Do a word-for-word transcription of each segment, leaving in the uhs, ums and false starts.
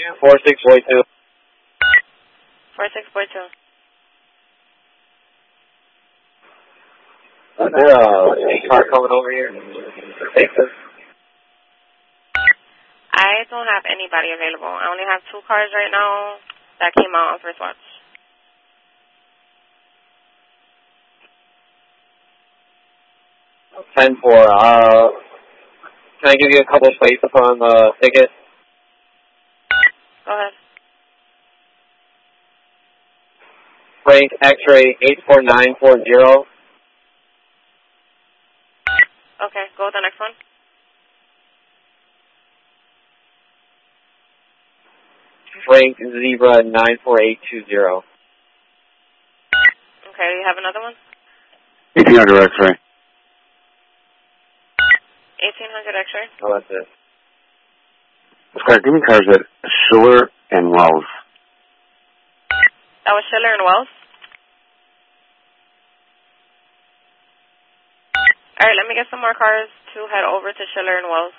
four six four two. four six four two. Is there a car coming over here? Texas? I don't have anybody available. I only have two cars right now that came out on first watch. ten four. Uh, can I give you a couple of plates upon the ticket? Go ahead. Frank X-ray eight four nine four zero. Okay, go with the next one. Frank Zebra nine four eight two zero. Okay, do you have another one? eighteen hundred X-ray. eighteen hundred X-ray. Oh, that's it. Scott, give me cars at Schiller and Wells. That was Schiller and Wells? All right, let me get some more cars to head over to Schiller and Wells.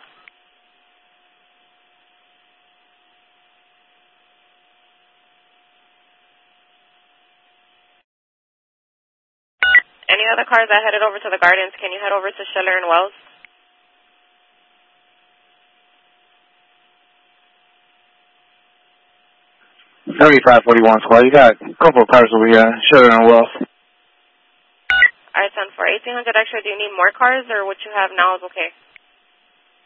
Any other cars that headed over to the Gardens, can you head over to Schiller and Wells? seventy-five forty-one Squad. You got a couple of cars over here, Schiller and Wells. All right, son, for eighteen hundred extra, do you need more cars, or what you have now is okay?